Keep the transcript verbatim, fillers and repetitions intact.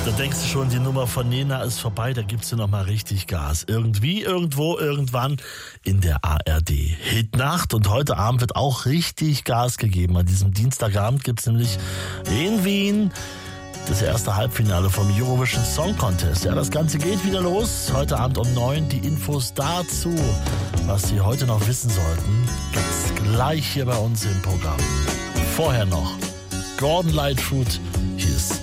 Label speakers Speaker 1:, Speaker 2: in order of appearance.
Speaker 1: Da denkst du schon, die Nummer von Nena ist vorbei, da gibst du nochmal richtig Gas. Irgendwie, irgendwo, irgendwann in der A R D Hitnacht. Und heute Abend wird auch richtig Gas gegeben. An diesem Dienstagabend gibt's nämlich in Wien das erste Halbfinale vom Eurovision Song Contest. Ja, das Ganze geht wieder los. Heute Abend um neun. Die Infos dazu, was Sie heute noch wissen sollten, gibt's gleich hier bei uns im Programm. Vorher noch Gordon Lightfoot. Hier ist